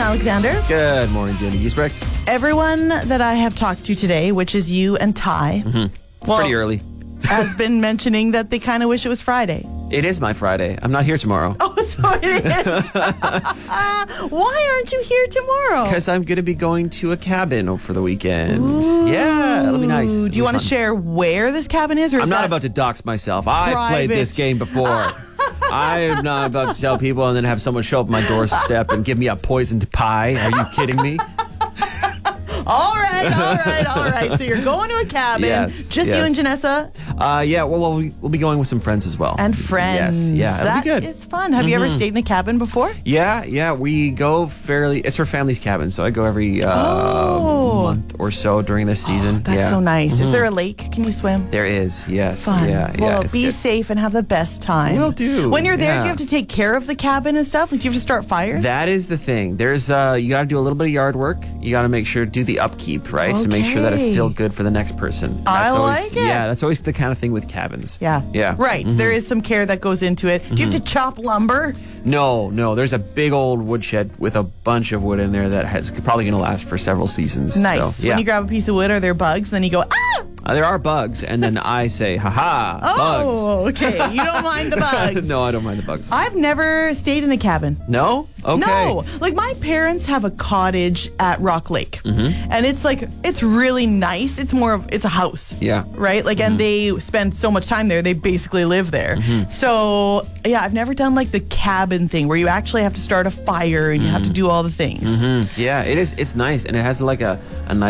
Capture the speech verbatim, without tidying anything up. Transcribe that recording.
Alexander. Good morning, Jenny Giesbrecht. Everyone that I have talked to today, which is you and Ty, Mm-hmm. well, Pretty early. has been mentioning that they kind of wish it was Friday. It is my Friday. I'm not here tomorrow. Oh, so it is. Why aren't you here tomorrow? Because I'm going to be going to a cabin for the weekend. Yeah, it'll be nice. Ooh, It'll do you be want to fun. share where this cabin is? Or I'm is not that about to dox myself. I've played private? this game before. I am not about to tell people and then have someone show up at my doorstep and give me a poisoned pie. Are you kidding me? All right, all right, all right. So you're going to a cabin. Yes, Just yes. you and Janessa Uh, yeah, well, well, we- we'll be going with some friends as well. and friends. Yes, yeah, it'll That be good. is fun. Have you ever stayed in a cabin before? Yeah, yeah, we go fairly. It's her family's cabin, so I go every uh, Oh. month or so during this season. That's yeah. so nice. Is there a lake? Can you swim? There is, yes. Fun. Yeah, yeah. Well, it's be good. safe and have the best time. Will do, When you're there, do yeah. you have to take care of the cabin and stuff? Like, do you have to start fires? That is the thing. There's uh, you got to do a little bit of yard work. You got to make sure do the upkeep, right, to make sure that it's Okay. still good for the next person. I That's always, like it. Yeah, that's always the kind of thing with cabins. yeah. Yeah. Right. There is some care that goes into it. Do you have to chop lumber? No, no. There's a big old woodshed with a bunch of wood in there that has probably going to last for several seasons. Nice. So, yeah. When you grab a piece of wood, are there bugs? Then you go, ah! Uh, there are bugs, and then I say, "Ha Oh, okay. You don't mind the bugs. bugs." No, I don't mind the bugs. I've never stayed in a cabin. No? Okay. No, like my parents have a cottage at Rock Lake, Mm-hmm. and it's like it's really nice. It's more of it's a house, Yeah. right? Like, and they spend so much time there. They basically live there. Mm-hmm. So yeah, I've never done like the cabin thing where you actually have to start a fire and you have to do all the things. Mm, yeah, it is. It's nice, and it has like a, a nice